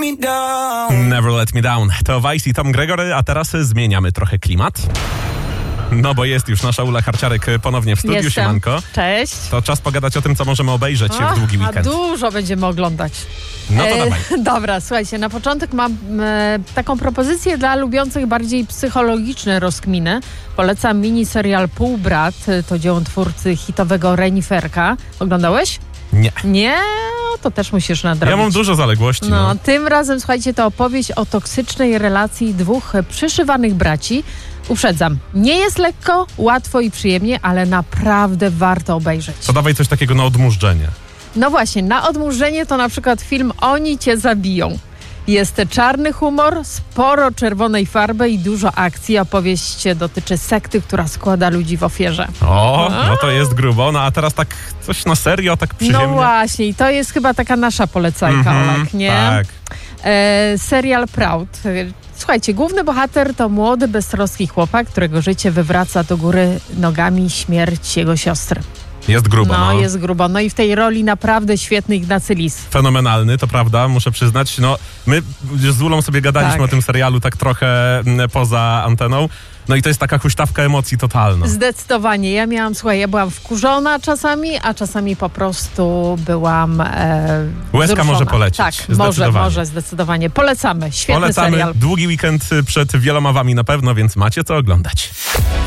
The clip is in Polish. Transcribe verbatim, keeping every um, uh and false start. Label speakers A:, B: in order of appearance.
A: me down.
B: Never Let Me Down. To Vice i Tom Gregory, a teraz zmieniamy trochę klimat. No bo jest już nasza Ula Harciarek ponownie w studiu.
C: Jestem.
B: Siemanko.
C: Cześć.
B: To czas pogadać o tym, co możemy obejrzeć
C: Ach,
B: w długi
C: a
B: weekend.
C: dużo będziemy oglądać.
B: No to
C: E,
B: dawaj.
C: Dobra, słuchajcie, na początek mam e, taką propozycję dla lubiących bardziej psychologiczne rozkminy. Polecam miniserial Półbrat, to dzieło twórcy hitowego Reniferka. Oglądałeś?
B: Nie.
C: Nie? To też musisz nadrobić.
B: Ja mam dużo zaległości. No.
C: No, tym razem, słuchajcie, to opowieść o toksycznej relacji dwóch przyszywanych braci. Uprzedzam, nie jest lekko, łatwo i przyjemnie, ale naprawdę warto obejrzeć.
B: To dawaj coś takiego na odmurzczenie.
C: No właśnie, na odmurzenie to na przykład film Oni cię zabiją. Jest czarny humor, sporo czerwonej farby i dużo akcji. Opowieść dotyczy sekty, która składa ludzi w ofierze.
B: O, no to jest grubo. No a teraz tak coś na serio, tak przyziemnie.
C: No właśnie, i to jest chyba taka nasza polecajka,
B: Mhm,
C: Olek, nie?
B: tak.
C: E, serial Proud. Słuchajcie, główny bohater to młody, beztroski chłopak, którego życie wywraca do góry nogami śmierć jego siostry.
B: Jest grubo,
C: No,
B: no.
C: jest grubo. No i w tej roli naprawdę świetny Ignacy Lis.
B: Fenomenalny, to prawda, muszę przyznać. No, my z Ulą sobie gadaliśmy
C: Tak.
B: o tym serialu tak trochę mm, poza anteną. No i to jest taka huśtawka emocji totalna.
C: Zdecydowanie. Ja miałam, słuchaj, ja byłam wkurzona czasami, a czasami po prostu byłam e,
B: Łezka
C: wzruszona.
B: może polecieć.
C: Tak, może,
B: Zdecydowanie.
C: może, zdecydowanie. Polecamy. Świetny
B: Polecamy
C: serial.
B: długi weekend przed wieloma wami na pewno, więc macie co oglądać.